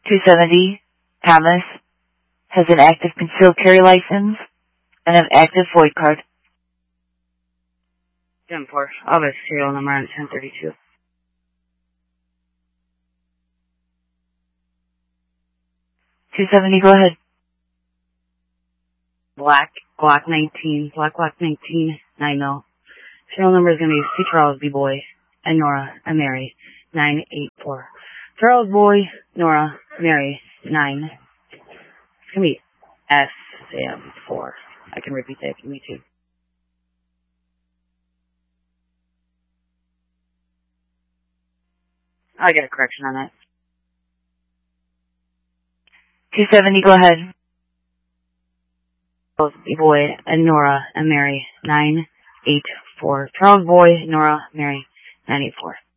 270, Thomas, has an active concealed carry license and an active void card. 10-4, I'll have a serial number on 1032. Go ahead. Black Glock 19, 9-0. Serial number is going to be C. Charles B. Boy and Nora and Mary, 984. Charles Boy, Nora, Mary, 9. It's going to be SM4. I can repeat that if you need to. I'll get a correction on that. 270, go ahead. Charles B. Boy and Nora and Mary, 984. Charles Boy, Nora, Mary, 984.